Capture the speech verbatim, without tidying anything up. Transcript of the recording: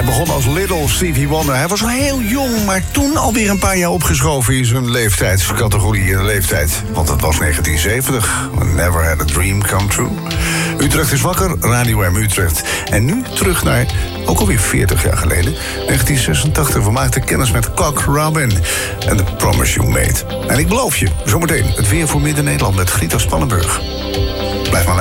begon als Little Stevie Wonder. Hij was al heel jong, maar toen alweer een paar jaar opgeschoven in zijn leeftijdscategorie in de leeftijd. Want het was negentien zeventig. Never had a dream come true. Utrecht is wakker, Radio M Utrecht. En nu terug naar, ook alweer veertig jaar geleden, negentien zesentachtig. We maakten kennis met Cock Robin en The Promise You Made. En ik beloof je, zometeen het weer voor Midden-Nederland met Grieter Spannenburg. Blijf maar